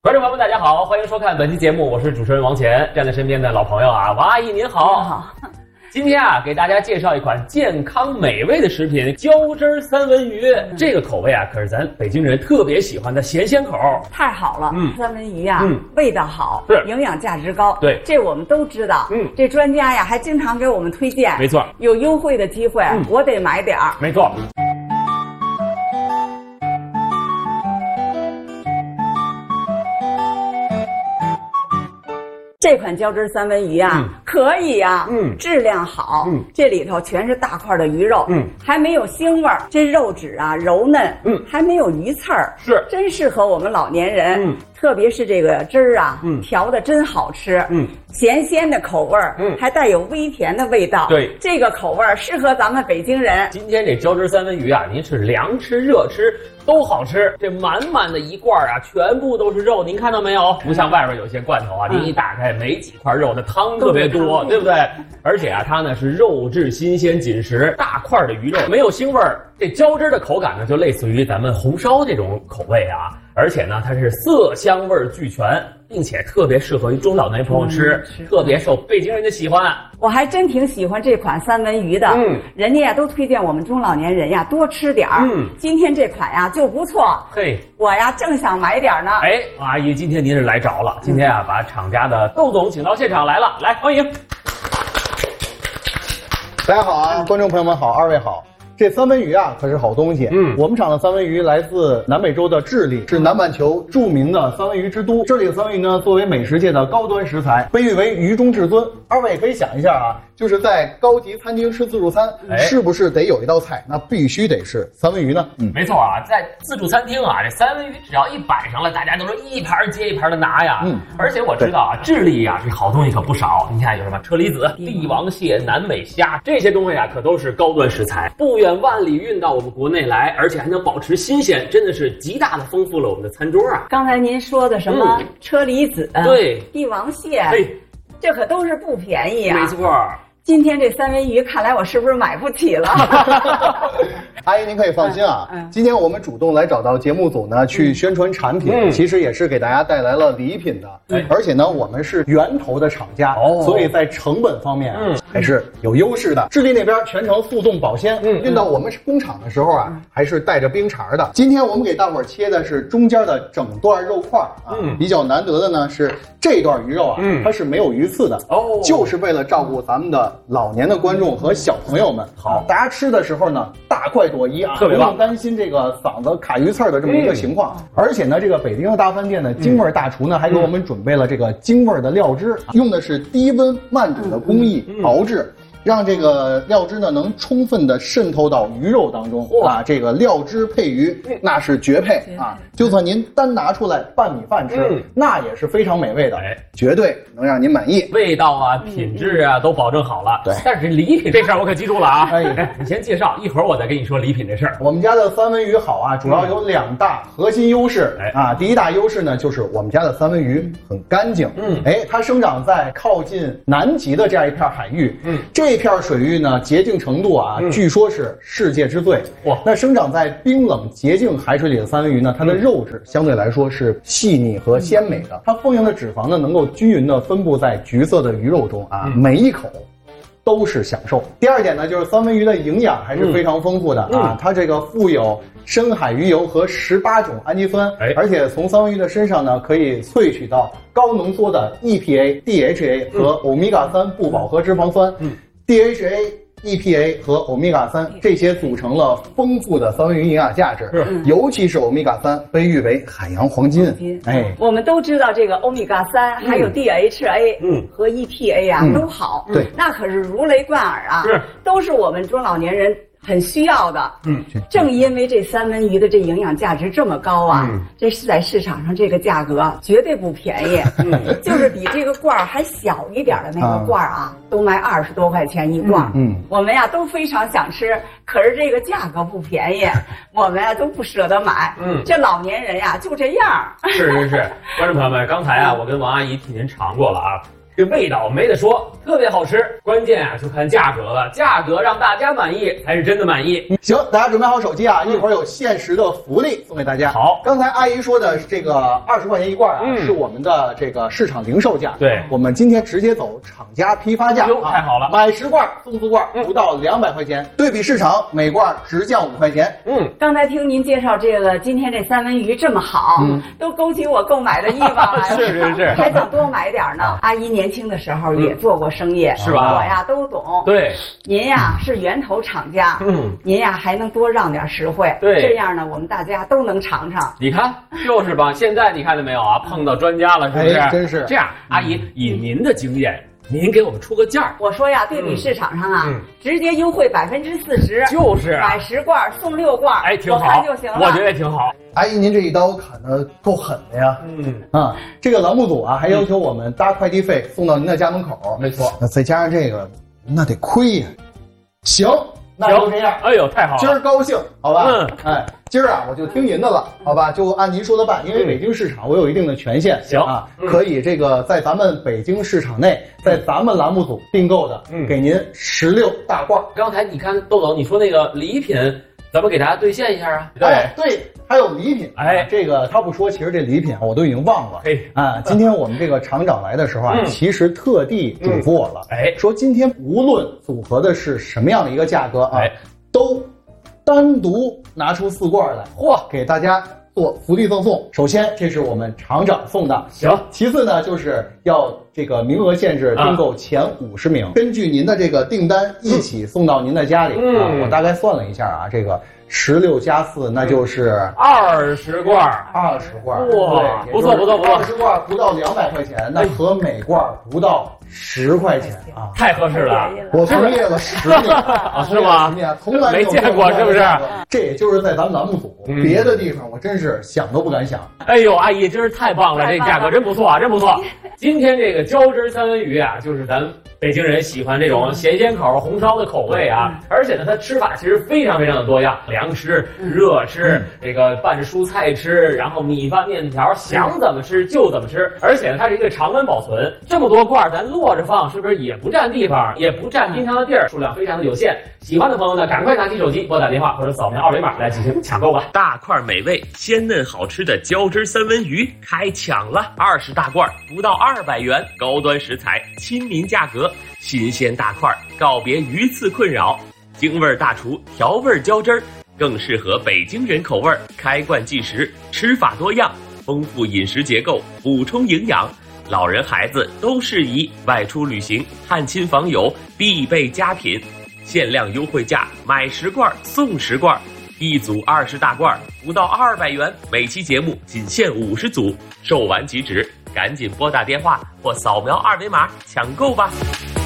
观众朋友们，大家好，欢迎收看本期节目，我是主持人王乾，站在身边的老朋友啊，王阿姨您好。 您好。 今天啊，给大家介绍一款健康美味的食品——浇汁三文鱼。这个口味啊，可是咱北京人特别喜欢的咸鲜口。 太好了，三文鱼啊，味道好， 是营养价值高。 对， 这我们都知道。这专家呀还经常给我们推荐。 没错， 有优惠的机会，我得买点儿。 没错。 这款浇汁三文鱼啊，可以啊，质量好，这里头全是大块的鱼肉，还没有腥味儿，这肉质啊柔嫩，还没有鱼刺儿， 是真适合我们老年人，特别是这个汁儿啊，调的真好吃，咸鲜的口味儿，还带有微甜的味道， 对， 这个口味儿适合咱们北京人。 今天这浇汁三文鱼啊，您是凉吃热吃都好吃，这满满的一罐啊，全部都是肉，您看到没有？不像外边有些罐头啊，您一打开没几块肉的汤特别多，对不对？而且啊，它呢是肉质新鲜紧实，大块的鱼肉没有腥味儿，这浇汁的口感呢就类似于咱们红烧这种口味啊，而且呢它是色香味俱全，并且特别适合于中老年朋友吃，特别受北京人的喜欢。 我还真挺喜欢这款三文鱼的，人家呀都推荐我们中老年人呀多吃点儿。今天这款呀就不错， 嘿， 我呀正想买点呢。 哎，阿姨，今天您是来着了，今天啊把厂家的窦总请到现场来了，来欢迎。 大家好啊，观众朋友们好，二位好。这三文鱼啊可是好东西。我们厂的三文鱼来自南美洲的智利，是南半球著名的三文鱼之都。这里的三文鱼呢，作为美食界的高端食材，被誉为鱼中至尊。二位也可以想一下啊，就是在高级餐厅吃自助餐，是不是得有一道菜，那必须得是三文鱼呢？ 没错啊，在自助餐厅啊，这三文鱼只要一摆上来，大家都是一盘接一盘的拿呀。而且我知道啊，智利啊这好东西可不少。你看有什么车厘子、帝王蟹、南美虾，这些东西啊可都是高端食材，不远万里运到我们国内来，而且还能保持新鲜，真的是极大的丰富了我们的餐桌啊。 刚才您说的什么车厘子， 对， 帝王蟹，这可都是不便宜啊。 没错。 今天这三文鱼，看来我是不是买不起了？ 阿姨，您可以放心啊。今天我们主动来找到节目组呢，去宣传产品，其实也是给大家带来了礼品的。而且呢，我们是源头的厂家，所以在成本方面还是有优势的。智利那边全程速冻保鲜，运到我们工厂的时候啊，还是带着冰碴的。今天我们给大伙儿切的是中间的整段肉块啊，比较难得的呢是这段鱼肉啊，它是没有鱼刺的，就是为了照顾咱们的老年的观众和小朋友们。好，大家吃的时候呢，大快朵颐啊，不用担心这个嗓子卡鱼刺的这么一个情况。而且呢，这个北京的大饭店呢，京味大厨呢还给我们准备了这个京味的料汁，用的是低温慢煮的工艺熬制。让这个料汁呢能充分的渗透到鱼肉当中啊，这个料汁配鱼那是绝配啊！就算您单拿出来拌米饭吃，那也是非常美味的，绝对能让您满意。 味道啊、品质啊都保证好了。对，但是礼品这事儿我可记住了啊！你先介绍，一会儿我再跟你说礼品这事儿。 我们家的三文鱼好啊，主要有两大核心优势啊。第一大优势呢，就是我们家的三文鱼很干净。它生长在靠近南极的这样一片海域。这片水域呢，洁净程度啊，据说是世界之最。哇，那生长在冰冷洁净海水里的三文鱼呢，它的肉质相对来说是细腻和鲜美的。它丰盈的脂肪呢，能够均匀的分布在橘色的鱼肉中啊，每一口都是享受。第二点呢，就是三文鱼的营养还是非常丰富的啊，它这个富有深海鱼油和18种氨基酸，而且从三文鱼的身上呢，可以萃取到高浓缩的 EPA、DHA 和欧米伽3不饱和脂肪酸。DHA、EPA 和欧米伽3这些组成了丰富的三文鱼营养价值，尤其是欧米伽3被誉为海洋黄金。 我们都知道这个欧米伽3还有 DHA 和 EPA 啊都好，那可是如雷贯耳啊，都是我们中老年人很需要的。正因为这三文鱼的这营养价值这么高啊，这是在市场上这个价格绝对不便宜。就是比这个罐儿还小一点的那个罐儿啊，都卖20多块钱一罐。我们呀都非常想吃，可是这个价格不便宜，我们呀都不舍得买。这老年人呀就这样。 是，观众朋友们，刚才啊我跟王阿姨替您尝过了啊。 这味道没得说，特别好吃。关键啊就看价格了，价格让大家满意才是真的满意。 行，大家准备好手机啊，一会儿有限时的福利送给大家。 好， 刚才阿姨说的这个20块钱一罐啊，是我们的这个市场零售价。 对， 我们今天直接走厂家批发价啊， 太好了， 买10罐送4罐，不到200块钱。对比市场，每罐直降5块钱。 刚才听您介绍这个，今天这三文鱼这么好，都勾起我购买的欲望来了。 是， 还想多买点呢。阿姨年轻的时候也做过生意， 是吧？ 我呀都懂。 对， 您呀是源头厂家，您呀还能多让点实惠。 对， 这样呢，我们大家都能尝尝。 你看，就是吧？现在你看见没有啊？碰到专家了，是不是？ 真是这样，阿姨以您的经验。您给我们出个价。 我说呀，对比市场上啊，直接优惠40%， 就是买10罐送6罐， 哎，挺好， 我看就行了。 我觉得挺好。 阿姨，您这一刀砍得够狠的呀！这个栏目组啊，还要求我们搭快递费送到您的家门口。 没错， 那再加上这个，那得亏呀。行，那就这样。 哎呦，太好了！ 今儿高兴，好吧？今儿啊，我就听您的了，好吧？就按您说的办，因为北京市场我有一定的权限， 行啊，可以这个在咱们北京市场内，在咱们栏目组订购的，给您16大罐。 刚才你看窦总你说那个礼品，咱们给大家兑现一下啊？ 对，还有礼品，这个他不说，其实这礼品啊我都已经忘了。今天我们这个厂长来的时候啊，其实特地嘱咐我了，说今天无论组合的是什么样的一个价格啊，都单独拿出4罐来，给大家做福利赠送。首先，这是我们厂长送的， 行。 其次呢，就是要这个名额限制，订购前50名，根据您的这个订单一起送到您的家里。我大概算了一下啊，这个16加4，那就是 20罐 ，20罐。 哇，不错 ，20罐不到200块钱，那和每罐不到10块钱啊， 太合适了。 我从业了10年啊，是吗？ 从来没见过，是不是？ 这也就是在咱们栏目组，别的地方我真是想都不敢想。 哎呦，阿姨真是太棒了，这价格真不错啊，真不错。今天这个浇汁三文鱼啊，就是咱北京人喜欢这种咸鲜口、红烧的口味啊，而且呢，它吃法其实非常的多样，凉吃、热吃，这个拌着蔬菜吃，然后米饭、面条，想怎么吃就怎么吃。而且呢，它是一个常温保存，这么多罐咱摞着放，是不是也不占地方，也不占冰箱的地儿，数量非常的有限。喜欢的朋友呢，赶快拿起手机拨打电话或者扫描2维码来进行抢购吧。 大块美味、鲜嫩好吃的浇汁三文鱼开抢了，20大罐不到200元，高端食材，亲民价格，新鲜大块，告别鱼刺困扰，京味大厨调味浇汁，更适合北京人口味，开罐即食，吃法多样，丰富饮食结构，补充营养。老人孩子都适宜，外出旅行、探亲访友必备佳品。限量优惠价，买10罐送10罐，一组20大罐，不到200元。每期节目仅限50组，售完即止，赶紧拨打电话或扫描2维码抢购吧。